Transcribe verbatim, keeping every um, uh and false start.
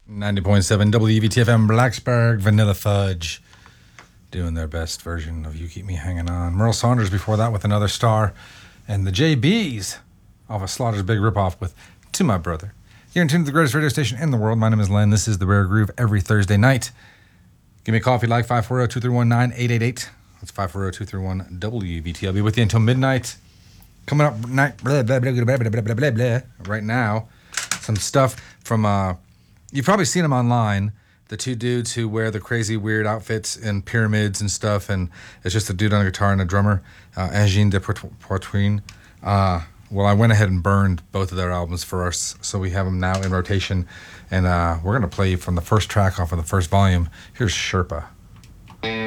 ninety point seven W V T F M Blacksburg, Vanilla Fudge, doing their best version of You Keep Me Hanging On. Merle Saunders before that with Another Star, and the J Bs off of Slaughter's Big Ripoff with To My Brother. You're in tune to the greatest radio station in the world. My name is Len. This is The Rare Groove every Thursday night. Give me a call if you like, five four zero, two three one, nine eight eight eight. That's five four zero, two three one, W V T. I'll be with you until midnight. Coming up night, blah, blah, blah, blah, blah, blah, blah, blah, blah, right now, some stuff from, uh, you've probably seen them online, the two dudes who wear the crazy weird outfits and pyramids and stuff, and it's just a dude on a guitar and a drummer, uh, Angine de Poitrine. Uh, well, I went ahead and burned both of their albums for us, so we have them now in rotation, and uh, we're going to play from the first track off of the first volume. Here's Sherpa.